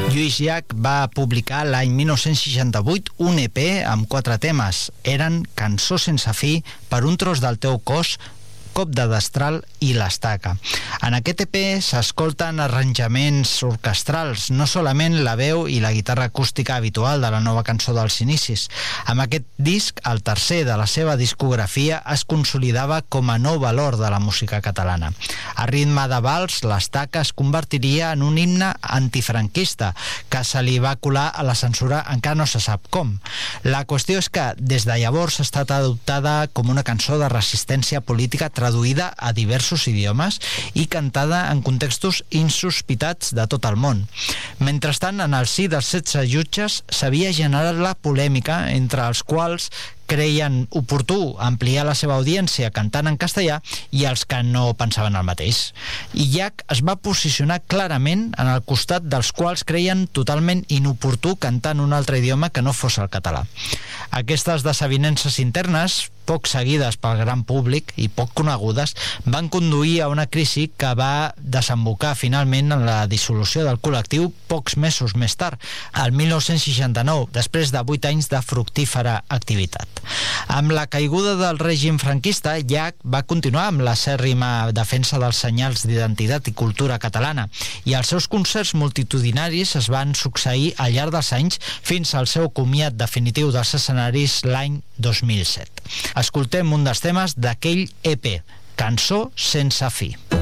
Lluís Llach va publicar l'any 1968 un EP amb 4 temes. Eren Cançó sense fi, Per un tros del teu cos, Cop de destral i l'estaca. En aquest EP s'escolten arranjaments orquestrals, no solament la veu i la guitarra acústica habitual de la nova cançó dels inicis. Amb aquest disc, el tercer de la seva discografia, es consolidava com a nou valor de la música catalana. A ritme de vals, l'estaca es convertiria en un himne antifranquista que se li va colar a la censura encara no se sap com. La qüestió és que des de llavors ha estat adoptada com una cançó de resistència política traduïda a diversos idiomes i cantada en contextos insospitats de tot el món. Mentrestant, en el si dels 16 jutges s'havia generat la polèmica entre els quals creien oportú ampliar la seva audiència cantant en castellà i els que no pensaven el mateix. I Llach es va posicionar clarament en el costat dels quals creien totalment inoportú cantar en un altre idioma que no fos el català. Aquestes desavinences internes, poc seguides pel gran públic i poc conegudes, van conduir a una crisi que va desembocar finalment en la dissolució del col·lectiu pocs mesos més tard, el 1969, després de 8 anys de fructífera activitat. Amb la caiguda del règim franquista, Llach va continuar amb la acèrrima defensa dels senyals d'identitat i cultura catalana i els seus concerts multitudinaris es van succeir al llarg dels anys fins al seu comiat definitiu dels escenaris l'any 2007. Escoltem un dels temes d'aquell EP, Cançó sense fi.